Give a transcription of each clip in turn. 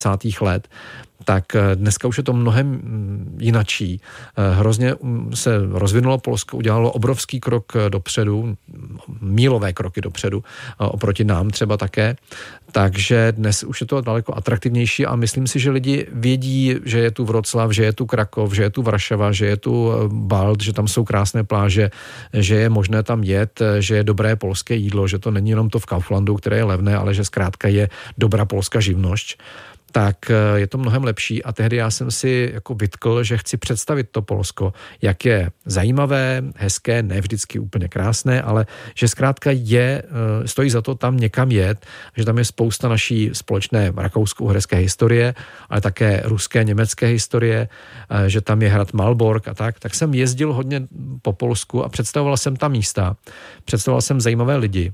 let, tak dneska už je to mnohem jinačí. Hrozně se rozvinulo Polsko, udělalo obrovský krok dopředu, mílové kroky dopředu, oproti nám třeba také. Takže dnes už je to daleko atraktivnější a myslím si, že lidi vědí, že je tu Vroclav, že je tu Krakov, že je tu Varšava, že je tu Balt, že tam jsou krásné pláže, že je možné tam jet, že je dobré polské jídlo, že to není jenom to v Kauflandu, které je levné, ale že zkrátka je dobrá polská živnošť. Tak je to mnohem lepší a tehdy já jsem si jako vytkl, že chci představit to Polsko, jak je zajímavé, hezké, ne vždycky úplně krásné, ale že zkrátka stojí za to tam někam jet, že tam je spousta naší společné rakousko-uherské historie, ale také ruské, německé historie, že tam je hrad Malbork a tak jsem jezdil hodně po Polsku a představoval jsem tam místa, představoval jsem zajímavé lidi.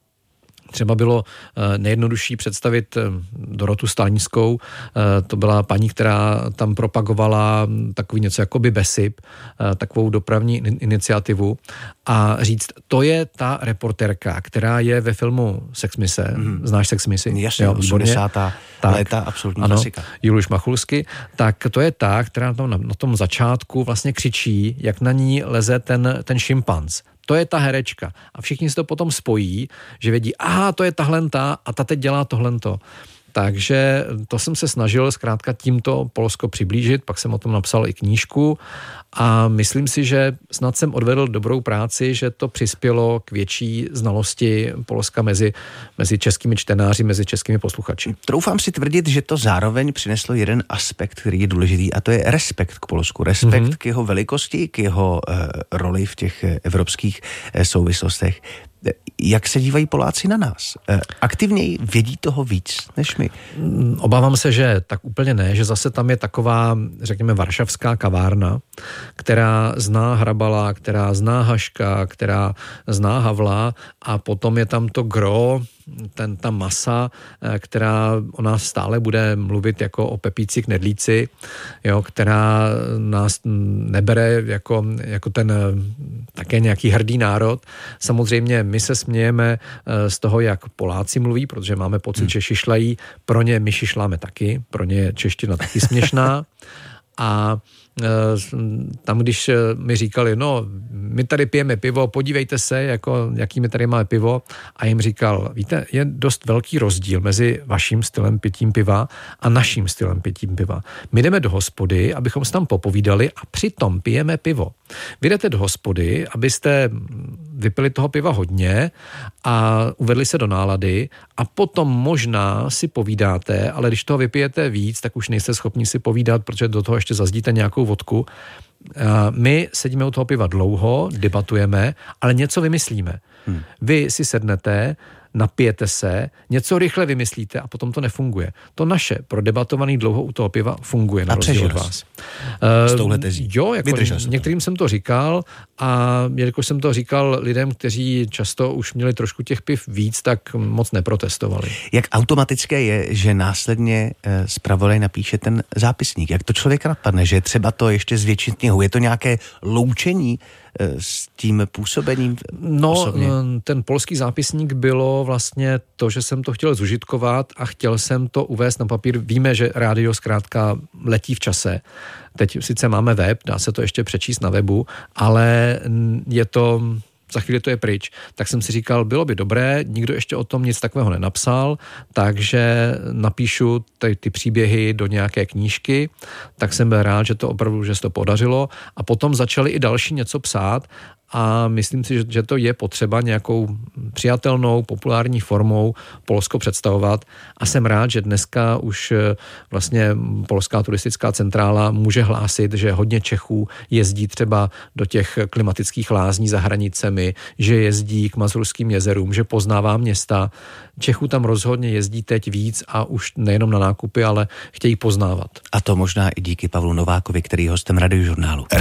Třeba bylo nejjednodušší představit Dorotu Stálnickou, to byla paní, která tam propagovala takový něco jako by BESIP, takovou dopravní iniciativu a říct, to je ta reportérka, která je ve filmu Sex Mise, znáš Sex Misi? Jasně, 80. léta, absolutní klasika. Juliusz Machulski, tak to je ta, která tam na tom začátku vlastně křičí, jak na ní leze ten šimpanz. To je ta herečka. A všichni si to potom spojí, že vědí, aha, to je tahlenta a ta teď dělá tohlento. Takže to jsem se snažil zkrátka tímto Polsko přiblížit, pak jsem o tom napsal i knížku a myslím si, že snad jsem odvedl dobrou práci, že to přispělo k větší znalosti Polska mezi českými čtenáři, mezi českými posluchači. Troufám si tvrdit, že to zároveň přineslo jeden aspekt, který je důležitý, a to je respekt k Polsku. Respekt k jeho velikosti, k jeho roli v těch evropských souvislostech. Jak se dívají Poláci na nás? Aktivněji vědí toho víc než my? Obávám se, že tak úplně ne, že zase tam je taková, řekněme, varšavská kavárna, která zná Hrabala, která zná Haška, která zná Havla a potom je tam to gro, ta masa, která o nás stále bude mluvit jako o Pepíci knedlíci, jo, která nás nebere jako ten také nějaký hrdý národ. Samozřejmě my se smějeme z toho, jak Poláci mluví, protože máme pocit, že šišlají. Pro ně my šišláme taky, pro ně je čeština taky směšná. A tam, když mi říkali, no, my tady pijeme pivo, podívejte se, jaký my tady máme pivo. A jim říkal, víte, je dost velký rozdíl mezi vaším stylem pitím piva a naším stylem pitím piva. My jdeme do hospody, abychom se tam popovídali a přitom pijeme pivo. Vy jdete do hospody, abyste vypili toho piva hodně a uvedli se do nálady a potom možná si povídáte, ale když toho vypijete víc, tak už nejste schopni si povídat, protože do toho ještě zazdíte nějakou vodku. My sedíme u toho piva dlouho, debatujeme, ale něco vymyslíme. Vy si sednete, napijete se, něco rychle vymyslíte a potom to nefunguje. To naše prodebatovaný dlouho u toho piva funguje na rozdíl od vás. S touhle tezí. Jo, některým jsem to říkal a jelikož jsem to říkal lidem, kteří často už měli trošku těch piv víc, tak moc neprotestovali. Jak automatické je, že následně zpravodaj napíše ten zápisník? Jak to člověka napadne, že třeba to ještě zvětšit knihu? Je to nějaké loučení s tím působením osobně? Ten polský zápisník bylo vlastně to, že jsem to chtěl zužitkovat a chtěl jsem to uvést na papír. Víme, že rádio zkrátka letí v čase. Teď sice máme web, dá se to ještě přečíst na webu, ale za chvíli to je pryč. Tak jsem si říkal, bylo by dobré, nikdo ještě o tom nic takového nenapsal, takže napíšu ty příběhy do nějaké knížky, tak jsem byl rád, že se to podařilo a potom začali i další něco psát a myslím si, že to je potřeba nějakou přijatelnou, populární formou Polsko představovat a jsem rád, že dneska už vlastně Polská turistická centrála může hlásit, že hodně Čechů jezdí třeba do těch klimatických lázní za hranicemi, že jezdí k Mazurským jezerům, že poznává města. Čechů tam rozhodně jezdí teď víc a už nejenom na nákupy, ale chtějí poznávat. A to možná i díky Pavlu Novákovi, který je hostem Radiožurnálu.